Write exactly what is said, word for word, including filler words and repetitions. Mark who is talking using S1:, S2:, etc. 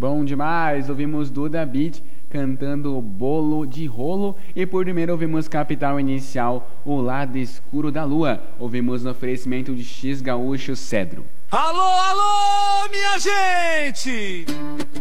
S1: Bom demais, ouvimos Duda Beat cantando Bolo de Rolo. E por primeiro ouvimos Capital Inicial, O Lado Escuro da Lua. Ouvimos no oferecimento de X Gaúcho Cedro.
S2: Alô, alô, minha gente!